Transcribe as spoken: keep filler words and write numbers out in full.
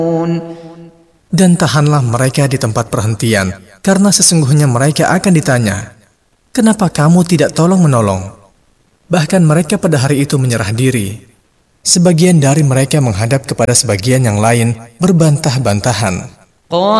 Dan tahanlah mereka di tempat perhentian, karena sesungguhnya mereka akan ditanya, kenapa kamu tidak tolong-menolong? Bahkan mereka pada hari itu menyerah diri. Sebagian dari mereka menghadap kepada sebagian yang lain berbantah-bantahan.